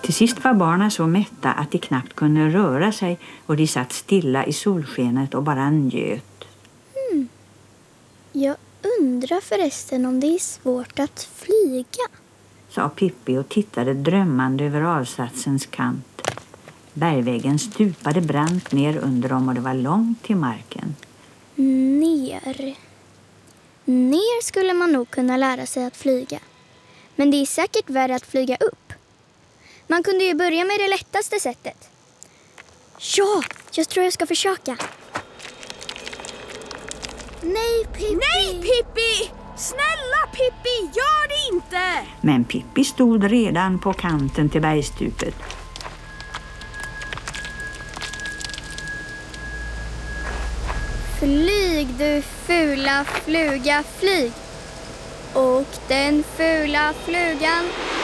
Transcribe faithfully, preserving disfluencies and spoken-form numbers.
Till sist var barnen så mätta att de knappt kunde röra sig och de satt stilla i solskenet och bara njöt. Hmm. Jag undrar förresten om det är svårt att flyga, sa Pippi och tittade drömmande över avsatsens kant. Bergväggen stupade brant ner under dem och det var långt till marken. Ner. Ner skulle man nog kunna lära sig att flyga. Men det är säkert värre att flyga upp. Man kunde ju börja med det lättaste sättet. Ja, jag tror jag ska försöka. Nej, Pippi! Nej, Pippi! Snälla, Pippi, gör det inte! Men Pippi stod redan på kanten till bergstupet. Flyg, du fula fluga, flyg. Och den fula flugan